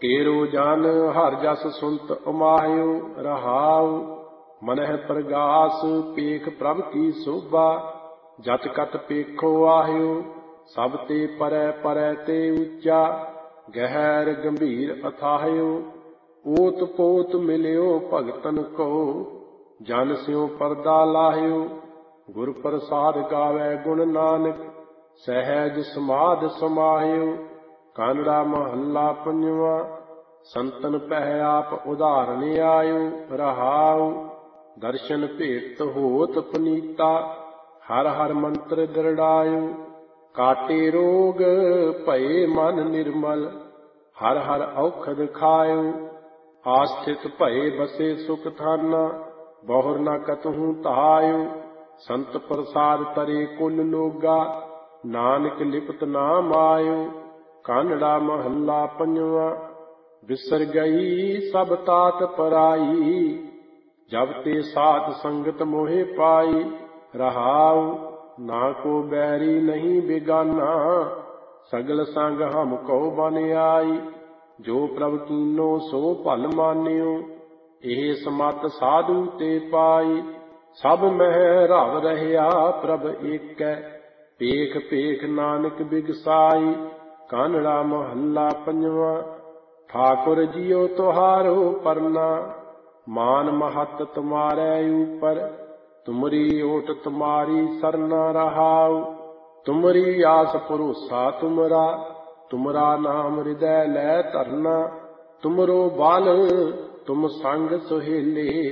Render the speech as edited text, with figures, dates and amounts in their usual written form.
तेरो जान हर जस सुनत उमायो रहाव। मनह प्रगास पेख प्रभ की शोभा, जत कत पेखो आहियो सब ते परै परै ते ऊंचा। गहर गंभीर अथाहियो ओत पोत मिलियो भगतन को, जन स्यों परदा लाहियो। गुर प्रसाद गावै गुण नानक, सहज समाध समाहियो। कानड़ा महला पंजवा। संतन पह आप उदाहरण आयो रहाओ। दर्शन भेट होत पुनीता, हर हर मंत्र दृढ़ायो। काटे रोग भये मन निर्मल, हर हर औखद खायो। आस्थित भये बसे सुख थाना, बहुर न कतहु तहायो। संत प्रसाद तरे कुल लोगा, नानक लिपत नाम आयो। कानड़ा महला पंजवा। बिसर गई सब तात पराई, जब ते साथ संगत मोहे पाई। रहाउ ना को बैरी नहीं बेगाना, सगल संग हम कहो बन आई। जो प्रभ कीनो सो भल मानियो, एह समत साधु ते पाई। सब मह रव रहया प्रभ एकै, पेख पेख नानक बिगसाई। कानड़ा महला पंजवा। ठाकुर जियो तुहारो परना, मान महत तुम्हारे ऊपर। तुमरी ओट तुम्हारी सरना रहाओ, तुमरी आस भरोसा तुमरा। तुमरा नाम हृदय लै धरना, तुमरो बाल तुम संग सुहेले।